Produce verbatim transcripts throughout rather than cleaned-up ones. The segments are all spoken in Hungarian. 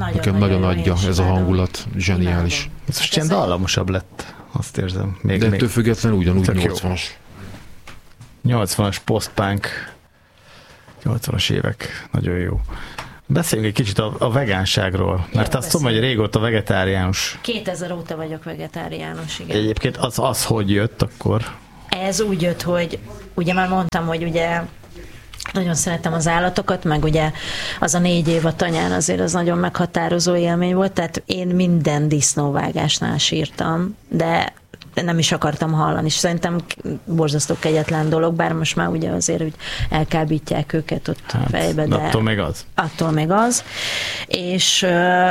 Nagyon, nekem nagyon, nagyon adja ez a hangulat, zseniális. Imádom. Ez most ilyen dallamosabb lett, azt érzem. Még, De még ettől függetlenül ugyanúgy Tök jó. nyolcvanas. nyolcvanas post-punk, nyolcvanas évek, nagyon jó. Beszéljünk egy kicsit a, a vegánságról, mert Jó, azt tudom, hogy régóta vegetáriánus. kétezer óta vagyok vegetáriánus, igen. Egyébként az, az hogy jött akkor? Ez úgy jött, hogy ugye már mondtam, hogy ugye nagyon szeretem az állatokat, meg ugye az a négy év a tanyán azért az nagyon meghatározó élmény volt, tehát én minden disznóvágásnál sírtam, de nem is akartam hallani, és szerintem borzasztó kegyetlen dolog, bár most már ugye azért, hogy elkábítják őket ott hát, fejbe, de attól még az. Attól még az. És,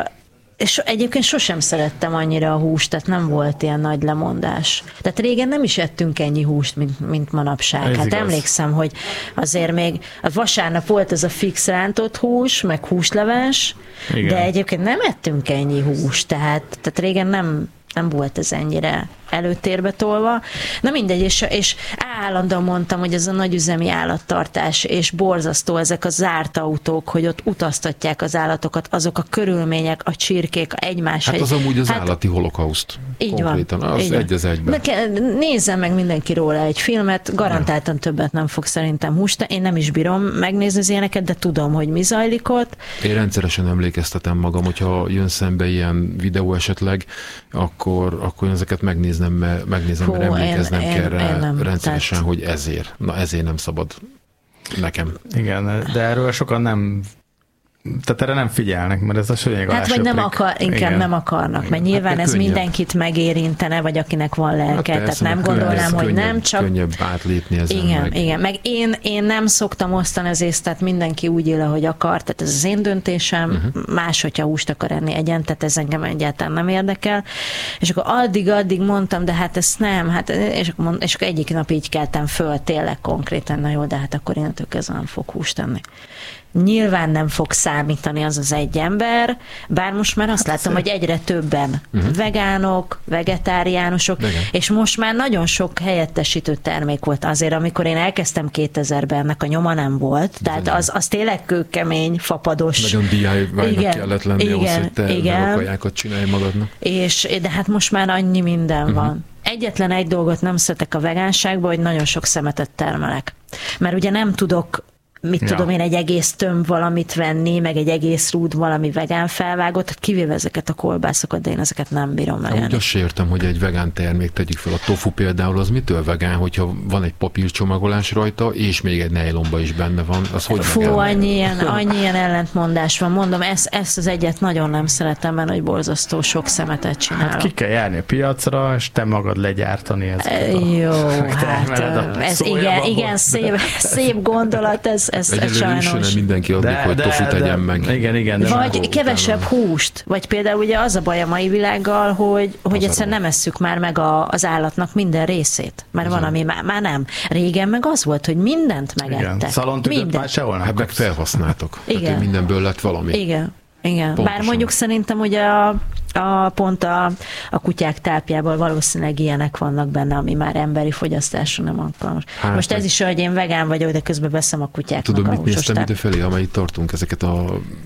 és egyébként sosem szerettem annyira a húst, tehát nem volt ilyen nagy lemondás. Tehát régen nem is ettünk ennyi húst, mint, mint manapság. Ez hát igaz. Emlékszem, hogy azért még a vasárnap volt ez a fix rántott hús, meg húsleves, Igen. de egyébként nem ettünk ennyi húst, tehát, tehát régen nem nem volt ez ennyire előtérbe tolva. Na mindegy, és, és állandóan mondtam, hogy ez a nagyüzemi állattartás, és borzasztó ezek a zárt autók, hogy ott utaztatják az állatokat, azok a körülmények, a csirkék, egymás. Hát egy, az amúgy az hát, állati holokauszt. Így konkrétan. van. Az így egy van. az egyben. Nézzen meg mindenki róla egy filmet, garantáltan többet nem fog szerintem húst. Én nem is bírom megnézni az ilyeneket, de tudom, hogy mi zajlik ott. Én rendszeresen emlékeztetem magam, hogyha jön szembe ilyen videó esetleg, akkor, akkor én ezeket megnéznem, mert, megnézem, Hú, mert emlékeznem én- kell én- rá én nem. rendszeresen, Tehát- hogy ezért. Na ezért nem szabad nekem. Igen, de erről sokan nem, tehát erre nem figyelnek, mert ez a sőnyeg alá Hát vagy nem söprik. akar, inkább Igen. nem akarnak, mert nyilván mert ez könnyebb. mindenkit megérintene, vagy akinek van lelke, Hát tehát persze, nem mert gondolnám, könnyebb- hogy könnyebb, nem, csak Könnyebb átlépni ezen. igen, meg. igen. Meg én, én nem szoktam osztani az észtet, mindenki úgy él, ahogy akar, tehát ez az én döntésem, uh-huh. más, hogyha húst akar enni egyen, tehát ez engem egyáltalán nem érdekel. És akkor addig-addig mondtam, de hát ezt nem, hát, és, akkor mond, és akkor egyik nap így keltem föl, tényleg konkrétan, na jó, de hát akkor innentől kezdve nem fog húst enni. Nyilván nem fog számítani az az egy ember, bár most már azt hát látom, hogy egyre többen uh-huh. vegánok, vegetáriánusok, Vegán. és most már nagyon sok helyettesítő termék volt azért, amikor én elkezdtem kétezerben, ennek a nyoma nem volt, tehát az, az tényleg kőkemény, fapados. Nagyon dé i vaj-nak Igen, kellett lenni igen, ahhoz, hogy te igen. vegakajákat csinálj magadnak. És, de hát most már annyi minden Uh-huh. van. Egyetlen egy dolgot nem szeretek a vegánságban, hogy nagyon sok szemetet termelek. Mert ugye nem tudok mit Ja. tudom én, egy egész tömb valamit venni, meg egy egész rúd valami vegán felvágott, tehát kivéve ezeket a kolbászokat, de én ezeket nem bírom Hát megenni. úgy azt se értem, hogy egy vegán termék, tegyük fel a tofu például, az mitől vegán, hogyha van egy papírcsomagolás rajta, és még egy nejlomba is benne van, az hogy Fú, vegán? annyi ilyen, annyi ilyen ellentmondás van. Mondom, ezt, ezt az egyet nagyon nem szeretem benne, hogy borzasztó sok szemetet csinálok. Hát ki kell járni a piacra, és te magad legyártani ezeket. A... Jó, hát Termeled a ez szójababot. igen, igen szép, szép gondolat, ez, ez, ez Egyelőre is nem sajnos. mindenki addig, hogy tofu tegyen meg. Igen, igen. De Vagy már- kevesebb húst, vagy például ugye az a baj a mai világgal, hogy, hogy egyszer nem esszük már meg a, az állatnak minden részét, mert van, ami már, már nem. Régen meg az volt, hogy mindent Igen. megettek. Szalontüdőt már sehol nem Hát meg kapsz. felhasználtok. Igen. Tehát mindenből lett valami. Igen. Igen. Pontosan. Bár mondjuk szerintem ugye a, a pont a, a kutyák tápjából valószínűleg ilyenek vannak benne, ami már emberi fogyasztásra nem alkalmas. Hát, Most ez meg- is, hogy én vegán vagyok, de közben veszem a kutyáknak Tudom, a mit húsos néztem táp- idefelé, amelyik tartunk ezeket a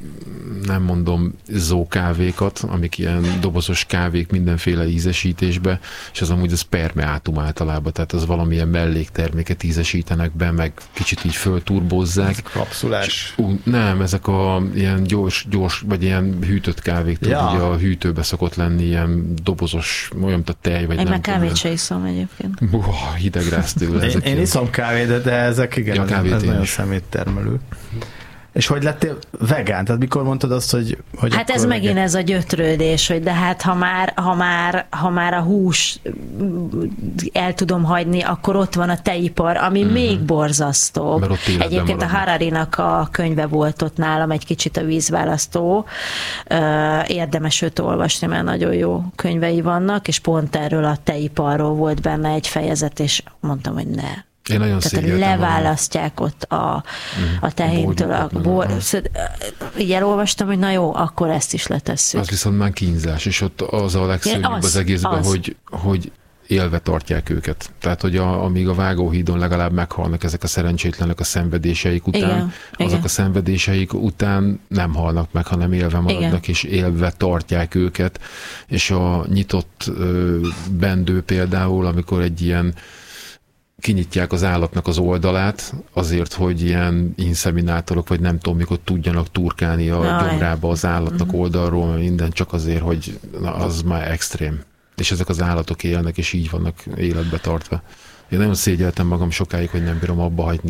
nem mondom zókávékat, amik ilyen dobozos kávék mindenféle ízesítésbe, és az amúgy az permeátum általában, tehát az valamilyen mellékterméket ízesítenek be, meg kicsit így fölturbozzák. Kapszulás. Ú, nem, ezek a ilyen gyors, gyors, vagy ilyen hűtött kávék, tudod, Ja. ugye a hűtőbe szokott lenni ilyen dobozos, olyan, mint a tej, vagy Én nem már tudom. kávét se iszom egyébként. Buh, hideg rász tőle. Én, ezek én ilyen- iszom kávét, de, de ezek igen, Ja, ez, kávét ez én nagyon is. szeméttermelő. És hogy lettél vegán? Tehát mikor mondtad azt, hogy, hogy Hát ez akkor megint vegán? ez a gyötrődés, hogy de hát ha már, ha már, ha már a hús el tudom hagyni, akkor ott van a tejipar, ami mm-hmm. még borzasztóbb. Mert ott életben Egyébként a maradnak. Hararinak a könyve volt ott nálam, egy kicsit a vízválasztó. Ö, Érdemes őt olvasni, mert nagyon jó könyvei vannak, és pont erről a tejiparról volt benne egy fejezet, és mondtam, hogy ne. Én nagyon Tehát szégyeltem leválasztják ott a, a tehéntől. A borjukat, bor, meg a- szóval, így elolvastam, hogy na jó, akkor ezt is letesszük. Az viszont már kínzás, és ott az a legszörnyűbb Az, az egészben, az. hogy, hogy élve tartják őket. Tehát, hogy a, amíg a vágóhídon legalább meghalnak ezek a szerencsétlenek a szenvedéseik után, igen, azok igen. a szenvedéseik után nem halnak meg, hanem élve maradnak, igen. és élve tartják őket. És a nyitott ö, bendő például, amikor egy ilyen kinyitják az állatnak az oldalát, azért, hogy ilyen inszeminátorok, vagy nem tudom, mikor tudjanak turkálni a Aj. gyomrába az állatnak Mhm. oldalról, mert minden csak azért, hogy na, az már extrém. És ezek az állatok élnek, és így vannak életbe tartva. Én nagyon szégyeltem magam sokáig, hogy nem bírom abba hagyni